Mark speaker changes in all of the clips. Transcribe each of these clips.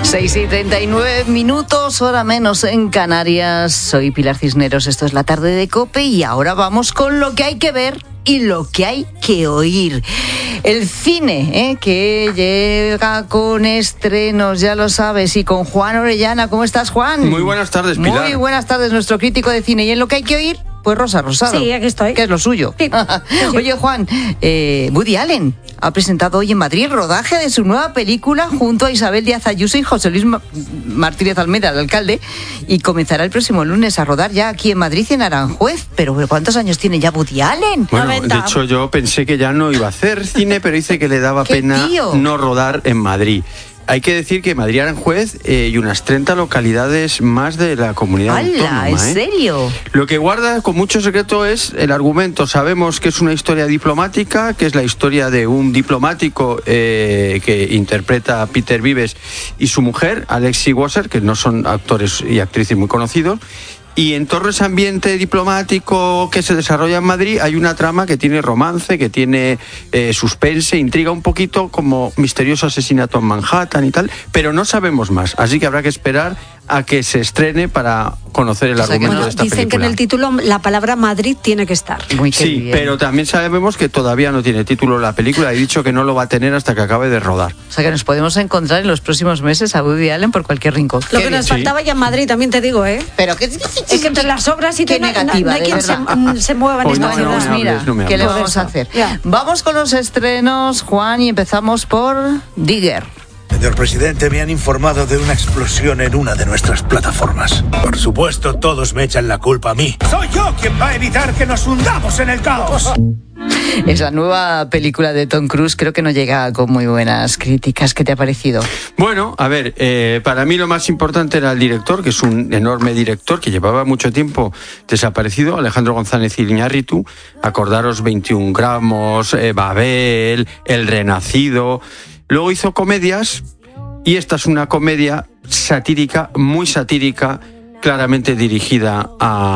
Speaker 1: 6:39, hora menos en Canarias. Soy Pilar Cisneros, esto es La Tarde de COPE y ahora vamos con lo que hay que ver y lo que hay que oír. El cine, que llega con estrenos, ya lo sabes, y con Juan Orellana. ¿Cómo estás, Juan?
Speaker 2: Muy buenas tardes, Pilar.
Speaker 1: Muy buenas tardes, nuestro crítico de cine. ¿Y en lo que hay que oír? Pues Rosa Rosado.
Speaker 3: Sí, aquí estoy.
Speaker 1: Que es lo suyo.
Speaker 3: Sí.
Speaker 1: Oye, Juan, Woody Allen ha presentado hoy en Madrid el rodaje de su nueva película junto a Isabel Díaz Ayuso y José Luis Martínez Almeida, el alcalde, y comenzará el próximo lunes a rodar ya aquí en Madrid, en Aranjuez. Pero ¿cuántos años tiene ya Woody Allen?
Speaker 2: Bueno,
Speaker 3: 90.
Speaker 2: de hecho yo pensé que ya no iba a hacer cine, pero dice que le daba pena no rodar en Madrid. Hay que decir que Madrid, Aranjuez y unas 30 localidades más de la comunidad autónoma.
Speaker 1: ¿En serio?
Speaker 2: Lo que guarda con mucho secreto es el argumento. Sabemos que es una historia diplomática, que es la historia de un diplomático que interpreta a Peter Vives y su mujer, Alexi Wasser, que no son actores y actrices muy conocidos. Y en torno a ese ambiente diplomático que se desarrolla en Madrid hay una trama que tiene romance, que tiene suspense, intriga un poquito como misterioso asesinato en Manhattan y tal, pero no sabemos más, así que habrá que esperar a que se estrene para conocer el argumento de esta película.
Speaker 3: Dicen que en el título la palabra Madrid tiene que estar.
Speaker 2: Sí, bien. Pero también sabemos que todavía no tiene título la película. He dicho que no lo va a tener hasta que acabe de rodar.
Speaker 1: O sea que nos podemos encontrar en los próximos meses a Woody Allen por cualquier rincón.
Speaker 3: Lo que nos faltaba ya en Madrid, también te digo, ¿eh?
Speaker 1: Pero que
Speaker 3: es que entre las obras y
Speaker 1: qué negativa,
Speaker 3: no hay quien se mueva en esta ciudad.
Speaker 1: Pues mira, ¿qué le vamos a hacer? Ya. Vamos con los estrenos, Juan, y empezamos por Digger.
Speaker 4: Señor presidente, me han informado de una explosión en una de nuestras plataformas. Por supuesto, todos me echan la culpa a mí. Soy yo quien va a evitar que nos hundamos en el caos.
Speaker 1: Es la nueva película de Tom Cruise, creo que no llega con muy buenas críticas. ¿Qué te ha parecido?
Speaker 2: Bueno, a ver, para mí lo más importante era el director, que es un enorme director que llevaba mucho tiempo desaparecido, Alejandro González Iñárritu. Acordaros 21 gramos, Babel, El Renacido. Luego hizo comedias y esta es una comedia satírica, muy satírica, claramente dirigida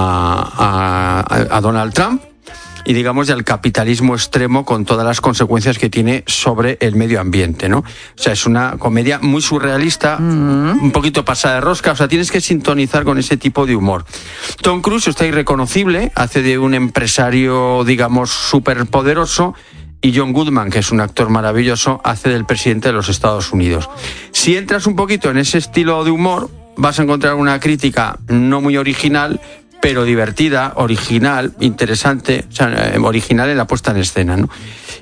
Speaker 2: a Donald Trump y digamos al capitalismo extremo con todas las consecuencias que tiene sobre el medio ambiente, ¿no? O sea, es una comedia muy surrealista, un poquito pasada de rosca, o sea, tienes que sintonizar con ese tipo de humor. Tom Cruise está irreconocible, hace de un empresario, digamos, súper poderoso. Y John Goodman, que es un actor maravilloso, hace del presidente de los Estados Unidos. Si entras un poquito en ese estilo de humor, vas a encontrar una crítica no muy original, pero divertida, original, interesante, o sea, original en la puesta en escena, ¿no?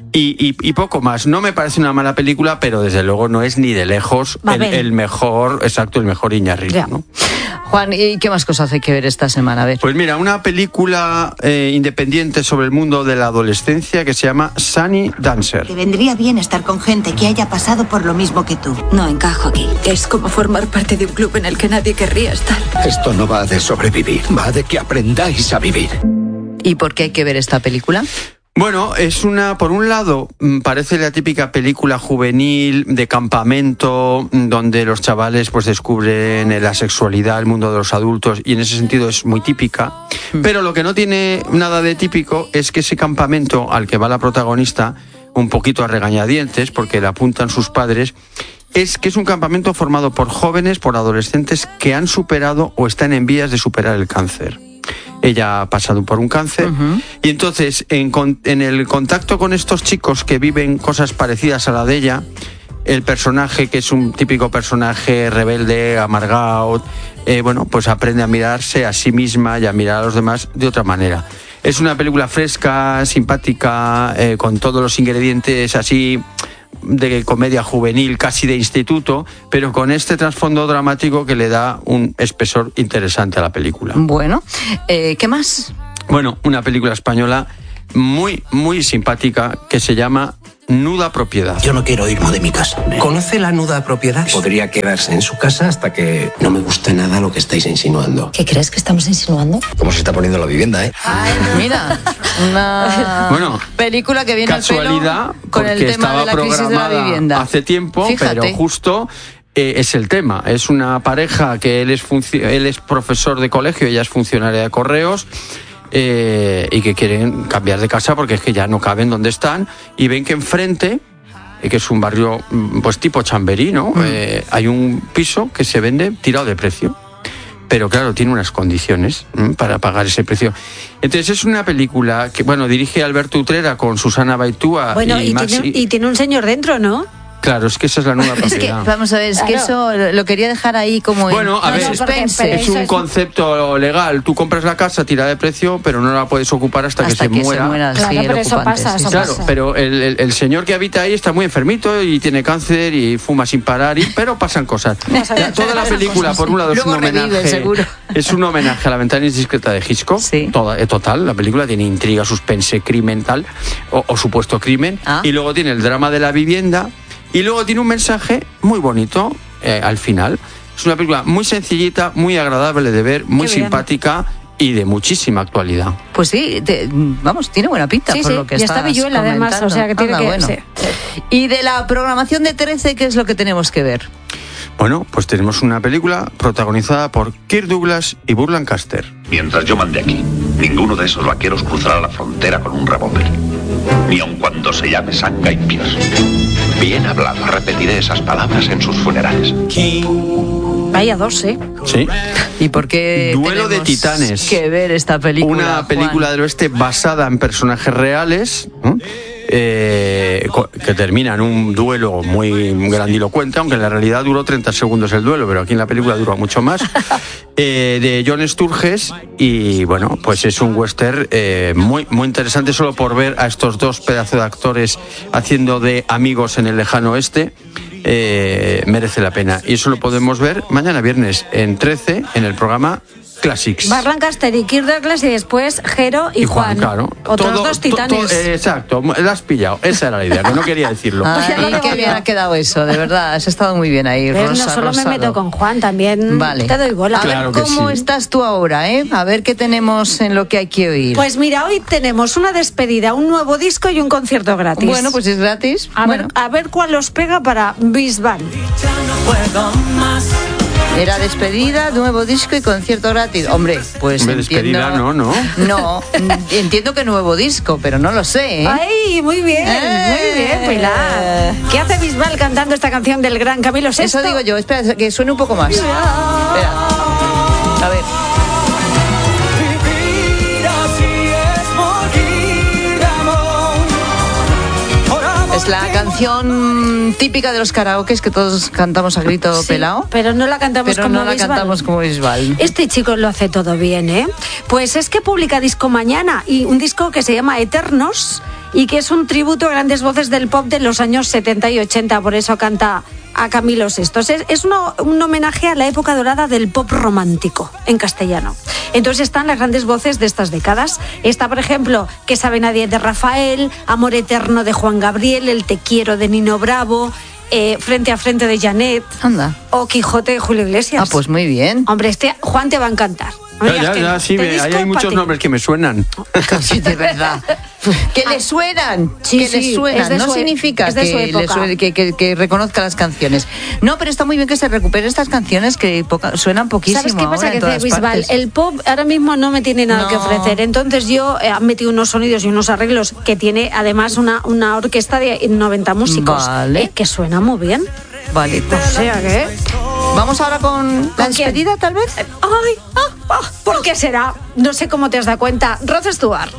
Speaker 2: Y poco más. No me parece una mala película, pero desde luego no es ni de lejos el mejor, exacto, el mejor Iñárritu, ¿no?
Speaker 1: Juan, ¿y qué más cosas hay que ver esta semana? A ver.
Speaker 2: Pues mira, una película independiente sobre el mundo de la adolescencia que se llama Sunny Dancer.
Speaker 5: Te vendría bien estar con gente que haya pasado por lo mismo que tú.
Speaker 6: No encajo aquí. Es como formar parte de un club en el que nadie querría estar.
Speaker 4: Esto no va de sobrevivir, va de que aprendáis a vivir.
Speaker 1: ¿Y por qué hay que ver esta película?
Speaker 2: Bueno, es por un lado, parece la típica película juvenil de campamento donde los chavales pues descubren la sexualidad, el mundo de los adultos, y en ese sentido es muy típica. Pero lo que no tiene nada de típico es que ese campamento al que va la protagonista, un poquito a regañadientes, porque le apuntan sus padres, es que es un campamento formado por jóvenes, por adolescentes que han superado o están en vías de superar el cáncer. Ella ha pasado por un cáncer y entonces en el contacto con estos chicos que viven cosas parecidas a la de ella, el personaje, que es un típico personaje rebelde, amargado, bueno, pues aprende a mirarse a sí misma y a mirar a los demás de otra manera. Es una película fresca, simpática, con todos los ingredientes así de comedia juvenil, casi de instituto, pero con este trasfondo dramático que le da un espesor interesante a la película.
Speaker 1: Bueno, ¿qué más?
Speaker 2: Bueno, una película española muy, muy simpática que se llama Nuda Propiedad.
Speaker 4: Yo no quiero irme de mi casa.
Speaker 7: ¿Conoce la nuda propiedad?
Speaker 8: Podría quedarse en su casa hasta que...
Speaker 7: No me gusta nada lo que estáis insinuando.
Speaker 6: ¿Qué crees que estamos insinuando?
Speaker 8: ¿Cómo se está poniendo la vivienda,
Speaker 1: Ay, mira, una película que viene
Speaker 2: casualidad,
Speaker 1: al pelo con el tema de la crisis de la vivienda.
Speaker 2: Hace tiempo,
Speaker 1: fíjate.
Speaker 2: Pero justo es el tema. Es una pareja que él es profesor de colegio, ella es funcionaria de correos. Y que quieren cambiar de casa porque es que ya no caben donde están y ven que enfrente que es un barrio pues tipo Chamberí, ¿no? Hay un piso que se vende tirado de precio. Pero claro, tiene unas condiciones para pagar ese precio. Entonces es una película que, bueno, dirige Alberto Utrera con Susana Baitúa
Speaker 3: y tiene un señor dentro, ¿no?
Speaker 2: Claro, es que esa es la nueva propiedad.
Speaker 1: Es que, vamos a ver, es que eso lo quería dejar ahí como
Speaker 2: bueno, a ver, es un concepto legal. Tú compras la casa, tira de precio, pero no la puedes ocupar hasta que se muera.
Speaker 3: Claro,
Speaker 1: sí,
Speaker 3: pero eso pasa,
Speaker 2: Claro, pero el señor que habita ahí está muy enfermito y tiene cáncer y fuma sin parar, pero pasan cosas. Toda la película, por un lado, es un homenaje. Es un homenaje a La ventana indiscreta de Hitchcock.
Speaker 1: Sí.
Speaker 2: Total, la película tiene intriga, suspense, crimen, tal, o supuesto crimen. Y luego tiene el drama de la vivienda. Y luego tiene un mensaje muy bonito al final. Es una película muy sencillita, muy agradable de ver, muy simpática y de muchísima actualidad.
Speaker 1: Pues sí, tiene buena pinta por lo que estás
Speaker 3: está Villuela además, o sea que tiene que...
Speaker 1: Bueno. Sí. Y de la programación de 13, ¿qué es lo que tenemos que ver?
Speaker 2: Bueno, pues tenemos una película protagonizada por Kirk Douglas y Burt Lancaster.
Speaker 9: Mientras yo mande aquí, ninguno de esos vaqueros cruzará la frontera con un revólver. Ni aun cuando se llame Sam Guy Pierce. Bien hablado, repetiré esas palabras en sus funerales.
Speaker 3: Vaya dos, ¿eh?
Speaker 2: Sí.
Speaker 1: ¿Y por qué
Speaker 2: Duelo de Titanes?
Speaker 1: Que ver esta película.
Speaker 2: Una película
Speaker 1: Juan.
Speaker 2: del oeste basada en personajes reales, que termina en un duelo muy grandilocuente, aunque en la realidad duró 30 segundos el duelo, pero aquí en la película duró mucho más, de John Sturges, y bueno, pues es un western muy, muy interesante solo por ver a estos dos pedazos de actores haciendo de amigos en el lejano oeste. Merece la pena, y eso lo podemos ver mañana viernes en 13 en el programa Classics.
Speaker 3: Burt Lancaster y Kirk Douglas y después Jero y Juan.
Speaker 2: Claro.
Speaker 3: Otros dos titanes.
Speaker 2: Exacto, la has pillado. Esa era la idea, que no quería decirlo.
Speaker 1: Ay, qué bien ha quedado eso, de verdad. Has estado muy bien ahí,
Speaker 3: Pero
Speaker 1: Rosa,
Speaker 3: no solo
Speaker 1: Rosado.
Speaker 3: me meto con Juan, también te doy bola.
Speaker 1: A ver cómo estás tú ahora, A ver qué tenemos en lo que hay que oír.
Speaker 3: Pues mira, hoy tenemos una despedida, un nuevo disco y un concierto gratis.
Speaker 1: Bueno, pues es gratis.
Speaker 3: A ver cuál os pega para Bisbal.
Speaker 1: Era despedida, nuevo disco y concierto gratis. Hombre, pues
Speaker 2: despedida
Speaker 1: entiendo... No, entiendo que nuevo disco, pero no lo sé,
Speaker 3: ¡Ay, muy bien, Pilar! ¿Qué hace Bisbal cantando esta canción del gran Camilo VI?
Speaker 1: Eso digo yo, espera, que suene un poco más. Espera. A ver. Es la canción típica de los karaokes que todos cantamos a grito pelao.
Speaker 3: Pero no la cantamos
Speaker 1: como Bisbal.
Speaker 3: Este chico lo hace todo bien, ¿eh? Pues es que publica disco mañana, y un disco que se llama Eternos y que es un tributo a grandes voces del pop de los años 70 y 80, por eso canta a Camilo VI. Es un homenaje a la época dorada del pop romántico en castellano. Entonces están las grandes voces de estas décadas. Está, por ejemplo, ¿Qué sabe nadie? De Rafael, Amor eterno de Juan Gabriel, El te quiero de Nino Bravo, Frente a frente de Janet.
Speaker 1: Anda.
Speaker 3: O Quijote de Julio Iglesias.
Speaker 1: Pues muy bien.
Speaker 3: Hombre, Juan te va a encantar.
Speaker 2: Sí, ahí hay muchos nombres que me suenan.
Speaker 1: Sí, de verdad. Que le suenan,
Speaker 3: sí,
Speaker 1: que le suenan. No significa que reconozca las canciones. No, pero está muy bien que se recuperen estas canciones que suenan poquísimo.
Speaker 3: ¿Sabes qué pasa?
Speaker 1: Ahora
Speaker 3: Que
Speaker 1: en todas
Speaker 3: Bisbal,
Speaker 1: partes.
Speaker 3: el pop ahora mismo no me tiene nada que ofrecer. Entonces yo he metido unos sonidos y unos arreglos que tiene además una orquesta de 90 músicos.
Speaker 1: Vale.
Speaker 3: Que suena muy bien.
Speaker 1: Vale, pues
Speaker 3: O sea que...
Speaker 1: Vamos ahora con la despedida, tal vez.
Speaker 3: ¿Por qué será? No sé cómo te has dado cuenta. Rod Stewart.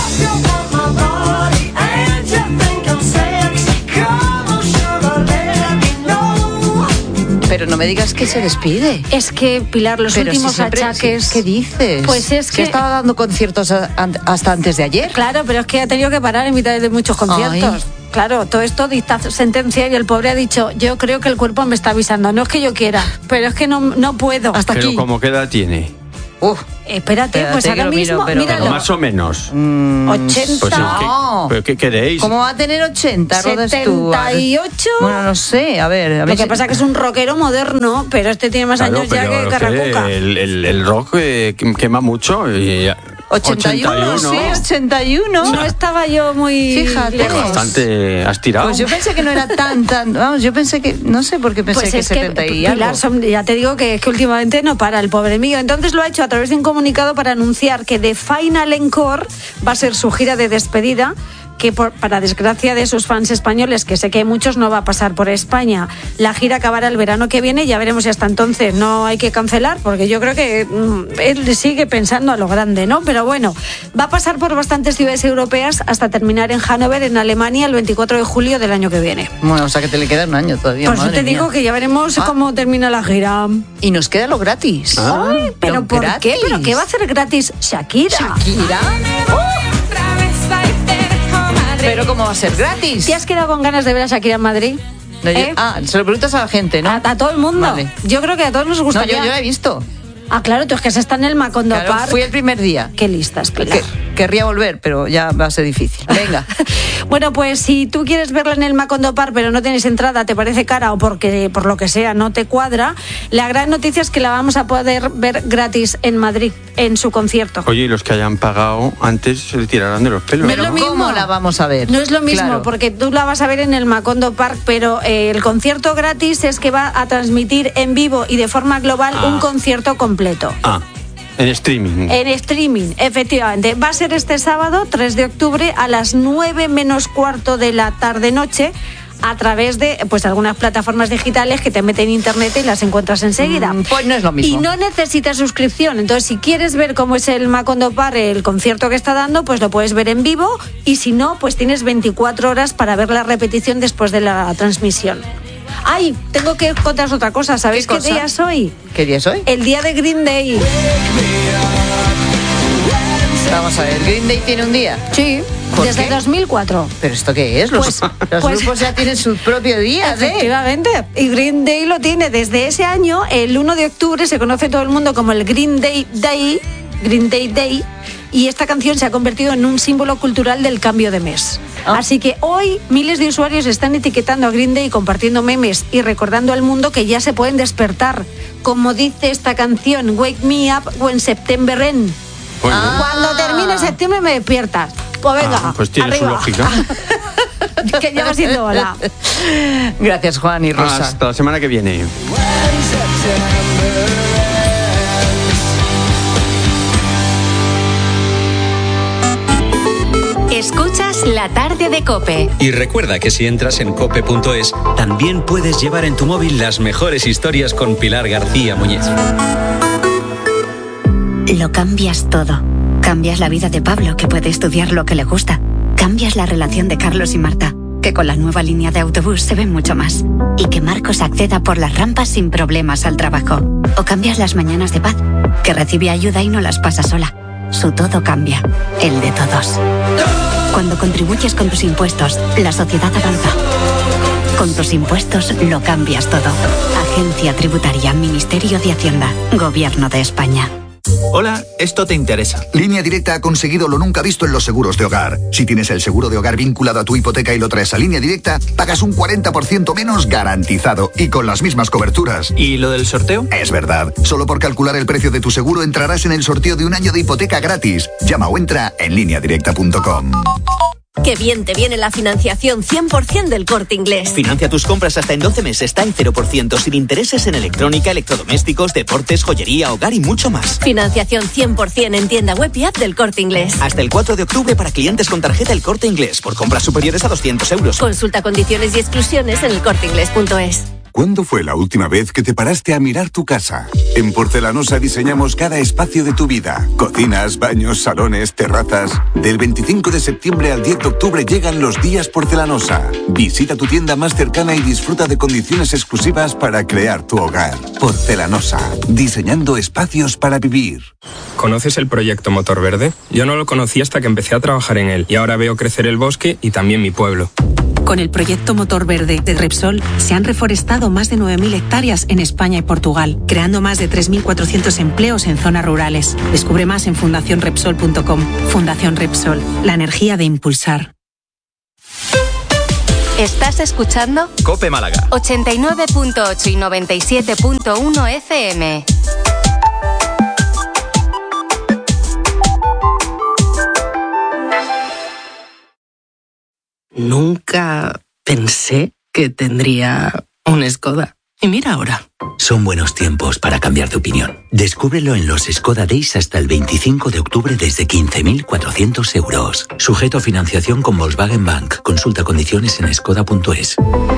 Speaker 1: Pero no me digas que se despide.
Speaker 3: Es que, Pilar, los últimos achaques...
Speaker 1: ¿Qué dices?
Speaker 3: Pues es que...
Speaker 1: estaba dando conciertos hasta antes de ayer.
Speaker 3: Claro, pero es que ha tenido que parar en mitad de muchos conciertos.
Speaker 1: Ay.
Speaker 3: Claro, todo esto dicta sentencia y el pobre ha dicho, yo creo que el cuerpo me está avisando. No es que yo quiera, pero es que no puedo.
Speaker 1: Hasta
Speaker 2: Pero
Speaker 1: aquí.
Speaker 2: ¿cómo qué edad tiene?
Speaker 3: Espérate, pues ahora mismo,
Speaker 2: Pero
Speaker 3: míralo.
Speaker 2: más o menos.
Speaker 3: 80.
Speaker 2: Pues
Speaker 1: No.
Speaker 2: ¿pero qué queréis?
Speaker 1: ¿Cómo va a tener 80, Rod Stewart?
Speaker 3: 78.
Speaker 1: Bueno, no sé, a ver
Speaker 3: Lo que pasa es que es un rockero moderno, pero este tiene más años ya que Carracuca.
Speaker 2: El rock quema mucho. Y
Speaker 1: 81, sí, 81.
Speaker 3: No estaba yo muy...
Speaker 1: Fíjate.
Speaker 3: lejos.
Speaker 2: Bastante has tirado.
Speaker 1: Pues yo pensé que no era tan, vamos, yo pensé que, no sé por qué pensé
Speaker 3: Pues
Speaker 1: que
Speaker 3: es
Speaker 1: 70
Speaker 3: que,
Speaker 1: y algo.
Speaker 3: Pilar, ya te digo que últimamente no para el pobre mío. Entonces lo ha hecho a través de un comunicado para anunciar que The Final Encore va a ser su gira de despedida que para desgracia de sus fans españoles, que sé que hay muchos, no va a pasar por España. La gira acabará el verano que viene y ya veremos si hasta entonces no hay que cancelar, porque yo creo que él sigue pensando a lo grande, ¿no? Pero bueno, va a pasar por bastantes ciudades europeas hasta terminar en Hannover, en Alemania, el 24 de julio del año que viene.
Speaker 1: Bueno, o sea que te le queda un año todavía.
Speaker 3: Pues yo te digo que ya veremos cómo termina la gira.
Speaker 1: Y nos queda lo gratis.
Speaker 3: Ay, ¿pero por qué? ¿Pero qué va a hacer gratis Shakira?
Speaker 1: ¿Shakira? ¿Pero cómo va a ser gratis?
Speaker 3: ¿Te has quedado con ganas de ver a Shakira en Madrid?
Speaker 1: No, se lo preguntas a la gente, ¿no?
Speaker 3: A todo el mundo.
Speaker 1: Vale.
Speaker 3: Yo creo que a todos nos gustaría.
Speaker 1: No, yo la he visto.
Speaker 3: Ah, claro, tú es que se está en el Macondo Park.
Speaker 1: Fui el primer día.
Speaker 3: Qué listas, Pilar.
Speaker 1: Querría volver, pero ya va a ser difícil. Venga.
Speaker 3: Bueno, pues si tú quieres verla en el Macondo Park, pero no tienes entrada, te parece cara o porque por lo que sea no te cuadra, la gran noticia es que la vamos a poder ver gratis en Madrid, en su concierto.
Speaker 2: Oye, y los que hayan pagado antes se le tirarán de los pelos.
Speaker 3: No es lo mismo.
Speaker 1: ¿Cómo la vamos a ver?
Speaker 3: No es lo mismo,
Speaker 1: claro,
Speaker 3: porque tú la vas a ver en el Macondo Park, pero el concierto gratis es que va a transmitir en vivo y de forma global un concierto completo.
Speaker 2: En streaming.
Speaker 3: En streaming, efectivamente. Va a ser este sábado, 3 de octubre, a las 9 menos cuarto de la tarde-noche, a través de algunas plataformas digitales que te meten en internet y las encuentras enseguida.
Speaker 1: Pues no es lo mismo.
Speaker 3: Y no necesitas suscripción. Entonces, si quieres ver cómo es el Macondo Park, el concierto que está dando, pues lo puedes ver en vivo. Y si no, pues tienes 24 horas para ver la repetición después de la transmisión. Ay, tengo que contaros otra cosa. ¿Sabéis qué día es hoy?
Speaker 1: ¿Qué día es hoy?
Speaker 3: El día de Green Day.
Speaker 1: Vamos a ver, ¿Green Day tiene un día?
Speaker 3: Sí, desde 2004.
Speaker 1: ¿Pero esto qué es? Los grupos ya tienen su propio día,
Speaker 3: Efectivamente. Y Green Day lo tiene desde ese año. El 1 de octubre se conoce todo el mundo como el Green Day Day. Y esta canción se ha convertido en un símbolo cultural del cambio de mes. Así que hoy miles de usuarios están etiquetando a Green Day, compartiendo memes y recordando al mundo que ya se pueden despertar. Como dice esta canción, Wake Me Up When September Ends. Cuando termine septiembre me despiertas. Pues venga,
Speaker 2: pues tiene
Speaker 3: arriba.
Speaker 2: su lógica.
Speaker 3: Que ya va siendo hora.
Speaker 1: Gracias, Juan y Rosa.
Speaker 2: Hasta la semana que viene.
Speaker 10: Escuchas La Tarde de COPE.
Speaker 11: Y recuerda que si entras en cope.es, también puedes llevar en tu móvil las mejores historias con Pilar García Muñiz.
Speaker 12: Lo cambias todo. Cambias la vida de Pablo, que puede estudiar lo que le gusta. Cambias la relación de Carlos y Marta, que con la nueva línea de autobús se ven mucho más. Y que Marcos acceda por las rampas sin problemas al trabajo. O cambias las mañanas de Paz, que recibe ayuda y no las pasa sola. Su todo cambia, el de todos. Cuando contribuyes con tus impuestos, la sociedad avanza. Con tus impuestos lo cambias todo. Agencia Tributaria, Ministerio de Hacienda, Gobierno de España.
Speaker 13: Hola, esto te interesa.
Speaker 14: Línea Directa ha conseguido lo nunca visto en los seguros de hogar. Si tienes el seguro de hogar vinculado a tu hipoteca y lo traes a Línea Directa, pagas un 40% menos garantizado y con las mismas coberturas.
Speaker 13: ¿Y lo del sorteo?
Speaker 14: Es verdad. Solo por calcular el precio de tu seguro entrarás en el sorteo de un año de hipoteca gratis. Llama o entra en lineadirecta.com.
Speaker 10: Qué bien te viene la financiación 100% del Corte Inglés.
Speaker 13: Financia tus compras hasta en 12 meses, está en 0%, sin intereses en electrónica, electrodomésticos, deportes, joyería, hogar y mucho más.
Speaker 10: Financiación 100% en tienda web y app del Corte Inglés.
Speaker 13: Hasta el 4 de octubre para clientes con tarjeta El Corte Inglés, por compras superiores a 200 euros.
Speaker 10: Consulta condiciones y exclusiones en elcorteinglés.es.
Speaker 15: ¿Cuándo fue la última vez que te paraste a mirar tu casa? En Porcelanosa diseñamos cada espacio de tu vida. Cocinas, baños, salones, terrazas. Del 25 de septiembre al 10 de octubre llegan los días Porcelanosa. Visita tu tienda más cercana y disfruta de condiciones exclusivas para crear tu hogar. Porcelanosa, diseñando espacios para vivir.
Speaker 16: ¿Conoces el proyecto Motor Verde? Yo no lo conocí hasta que empecé a trabajar en él y ahora veo crecer el bosque y también mi pueblo.
Speaker 17: Con el proyecto Motor Verde de Repsol se han reforestado más de 9.000 hectáreas en España y Portugal, creando más de 3.400 empleos en zonas rurales. Descubre más en fundacionrepsol.com. Fundación Repsol, la energía de impulsar.
Speaker 10: ¿Estás escuchando?
Speaker 11: COPE Málaga.
Speaker 10: 89.8 y 97.1 FM.
Speaker 18: Nunca pensé que tendría un Skoda. Y mira ahora.
Speaker 19: Son buenos tiempos para cambiar de opinión. Descúbrelo en los Skoda Days hasta el 25 de octubre desde 15.400 euros. Sujeto a financiación con Volkswagen Bank. Consulta condiciones en skoda.es.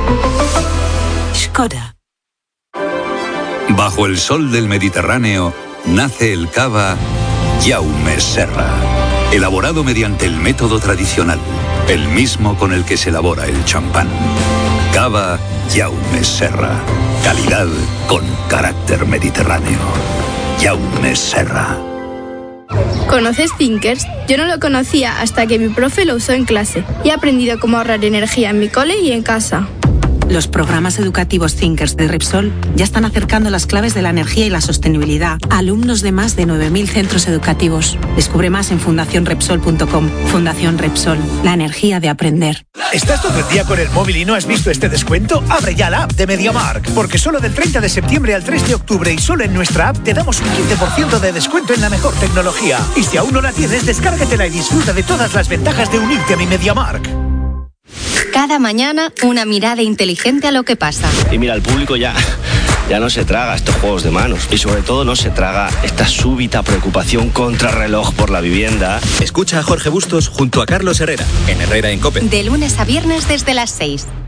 Speaker 18: Skoda.
Speaker 20: Bajo el sol del Mediterráneo nace el cava Jaume Serra. Elaborado mediante el método tradicional, el mismo con el que se elabora el champán. Cava Jaume Serra. Calidad con carácter mediterráneo. Jaume Serra.
Speaker 21: ¿Conoces Thinkers? Yo no lo conocía hasta que mi profe lo usó en clase y he aprendido cómo ahorrar energía en mi cole y en casa.
Speaker 17: Los programas educativos Thinkers de Repsol ya están acercando las claves de la energía y la sostenibilidad a alumnos de más de 9.000 centros educativos. Descubre más en fundacionrepsol.com. Fundación Repsol, la energía de aprender.
Speaker 4: ¿Estás todo el día con el móvil y no has visto este descuento? Abre ya la app de MediaMarkt, porque solo del 30 de septiembre al 3 de octubre y solo en nuestra app te damos un 15% de descuento en la mejor tecnología. Y si aún no la tienes, descárgatela y disfruta de todas las ventajas de unirte a mi MediaMarkt.
Speaker 22: Cada mañana, una mirada inteligente a lo que pasa.
Speaker 23: Y mira, el público ya no se traga estos juegos de manos. Y sobre todo no se traga esta súbita preocupación contrarreloj por la vivienda.
Speaker 11: Escucha a Jorge Bustos junto a Carlos Herrera, en Herrera en COPE.
Speaker 22: De lunes a viernes desde las 6.